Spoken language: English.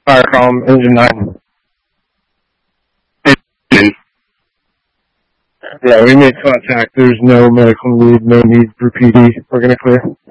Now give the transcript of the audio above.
Fire column, engine 9. Yeah, we made contact. There's no medical need, no need for PD. We're going to clear.